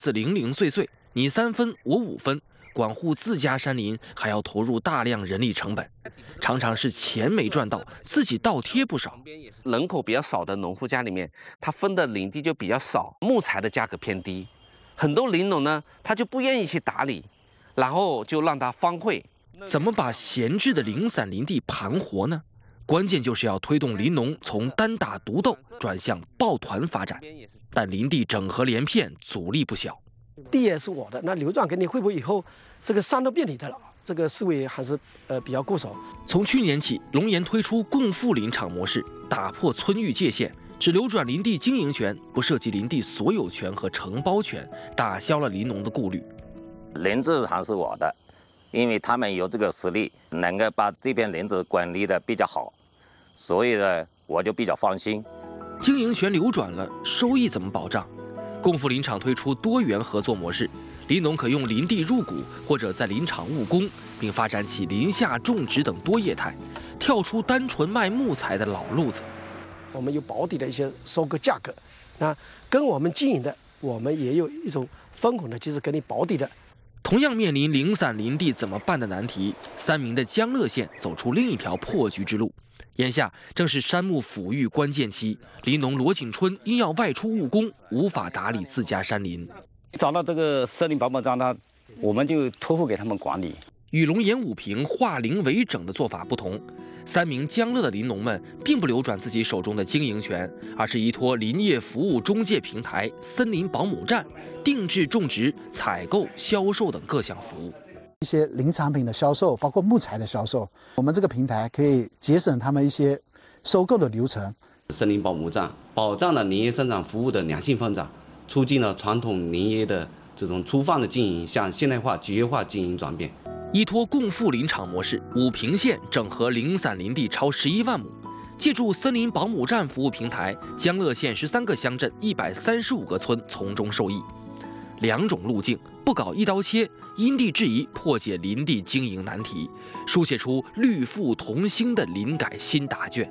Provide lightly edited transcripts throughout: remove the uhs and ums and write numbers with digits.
自零零碎碎，你3分我5分，管护自家山林还要投入大量人力成本，常常是钱没赚到，自己倒贴不少。 人口比较少的农户家里面，他分的林地就比较少，木材的价格偏低，很多林农呢，他就不愿意去打理，然后就让它荒废。 怎么把闲置的零散林地盘活呢？关键就是要推动林农从单打独斗转向抱团发展，但林地整合连片阻力不小。 地也是我的，那流转给你，会不会以后这个山都变你的了？这个思维还是比较固守。 从去年起，龙岩推出共富林场模式，打破村域界限，只流转林地经营权，不涉及林地所有权和承包权，打消了林农的顾虑。 林子还是我的，因为他们有这个实力，能够把这片林子管理的比较好，所以呢，我就比较放心。 经营权流转了，收益怎么保障？共富林场推出多元合作模式，林农可用林地入股，或者在林场务工，并发展起林下种植等多业态，跳出单纯卖木材的老路子。 我们有保底的一些收购价格，那跟我们经营的，我们也有一种分红的机制给你保底的。 同样面临零散林地怎么办的难题，三明的江乐县走出另一条破局之路。眼下正是山木抚育关键期，林农罗景春因要外出务工，无法打理自家山林。 找到这个森林保姆站，我们就托付给他们管理。 与龙岩武平化林为整的做法不同，三明江乐的林农们并不流转自己手中的经营权，而是依托林业服务中介平台森林保姆站，定制种植、采购、销售等各项服务。 一些林产品的销售，包括木材的销售，我们这个平台可以节省他们一些收购的流程。 森林保姆站保障了林业生产服务的良性发展，促进了传统林业的这种粗放的经营向现代化、集约化经营转变。 依托共富林场模式，武平县整合零散林地超11万亩，借助森林保姆站服务平台，江乐县13个乡镇135个村从中受益。两种路径，不搞一刀切，因地制宜破解林地经营难题，书写出绿富同兴的林改新答卷。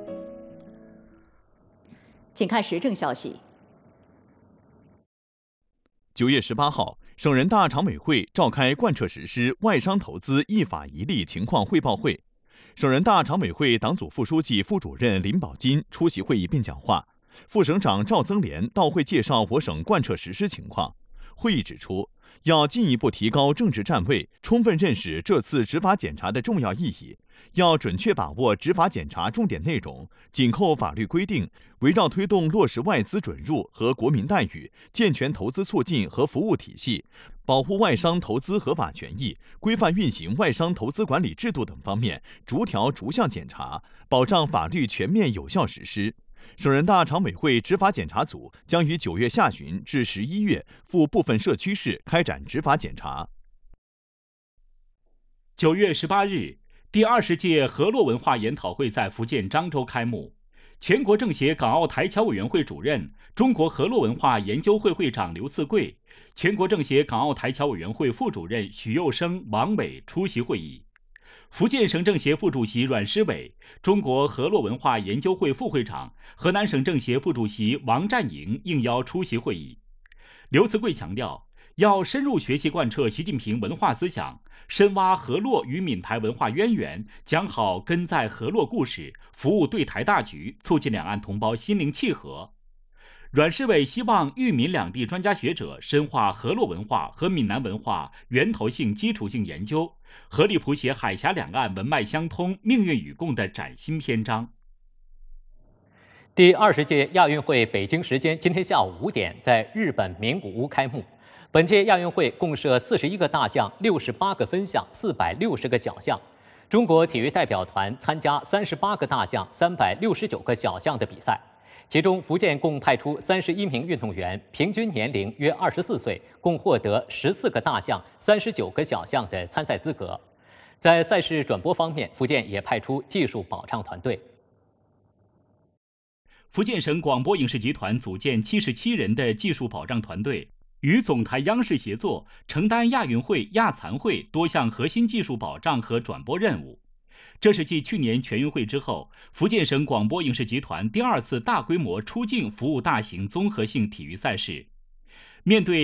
请看时政消息。 9月18号，省人大常委会召开贯彻实施外商投资一法一例情况汇报会，省人大常委会党组副书记、副主任林宝金出席会议并讲话，副省长赵增廉到会介绍我省贯彻实施情况。会议指出，要进一步提高政治站位，充分认识这次执法检查的重要意义，要准确把握执法检查重点内容，紧扣法律规定，围绕推动落实外资准入和国民待遇、健全投资促进和服务体系，保护外商投资合法权益，规范运行外商投资管理制度等方面，逐条逐项检查，保障法律全面有效实施。省人大常委会执法检查组将于9月下旬至11月赴部分社区市开展执法检查。 9月18日，第20届河洛文化研讨会在福建漳州开幕。全国政协港澳台侨委员会主任、中国河洛文化研究会会长刘四贵，全国政协港澳台侨委员会副主任许佑生、王伟出席会议。福建省政协副主席阮诗伟、中国河洛文化研究会副会长、河南省政协副主席王占营应邀出席会议。刘四贵强调，要深入学习贯彻习近平文化思想，深挖河洛与闽台文化渊源，讲好根在河洛故事，服务对台大局，促进两岸同胞心灵契合。阮世伟希望豫闽两地专家学者深化河洛文化和闽南文化源头性、基础性研究，合力谱写海峡两岸文脉相通、命运与共的崭新篇章。 第20届亚运会北京时间今天下午5点在日本名古屋开幕。本届亚运会共设41个大项、68个分项、460个小项。中国体育代表团参加38个大项、369个小项的比赛。其中，福建共派出31名运动员，平均年龄约24岁，共获得14个大项、39个小项的参赛资格。在赛事转播方面，福建也派出技术保障团队。 福建省广播影视集团组建77人的技术保障团队，与总台央视协作，承担亚运会、亚残会多项核心技术保障和转播任务。这是继去年全运会之后，福建省广播影视集团第2次大规模出境服务大型综合性体育赛事。面对